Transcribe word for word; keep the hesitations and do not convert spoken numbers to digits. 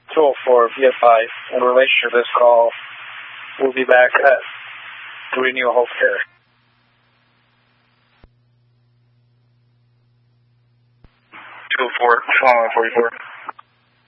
two oh four, be advised, in relation to this call, we'll be back at three New Hope Care. two oh four, forty-four.